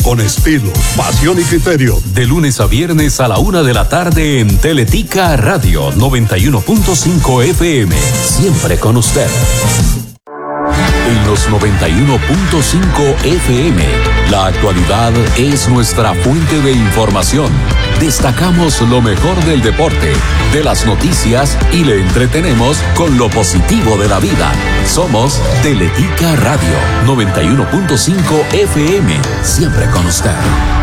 con estilo, pasión y criterio. De lunes a viernes a la 1:00 p.m. en Teletica Radio 91.5 FM. Siempre con usted. En los 91.5 FM, la actualidad es nuestra fuente de información. Destacamos lo mejor del deporte, de las noticias y le entretenemos con lo positivo de la vida. Somos Teletica Radio 91.5 FM, siempre con usted.